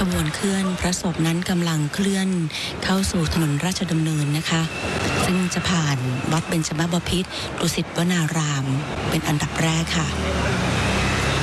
บวนเคลื่อนพระศพนั้นกำลังเคลื่อนเข้าสู่ถนนราชดำเนินนะคะซึ่งจะผ่านวัดเบญจมบพิตรดุสิตวนารามเป็นอันดับแรกค่ะ